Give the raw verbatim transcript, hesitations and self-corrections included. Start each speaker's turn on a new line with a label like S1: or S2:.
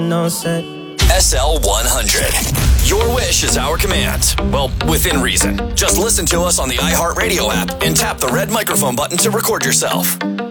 S1: No set.
S2: S L one hundred. Your wish is our command. Well, within reason. Just listen to us on the iHeartRadio app and tap the red microphone button to record yourself.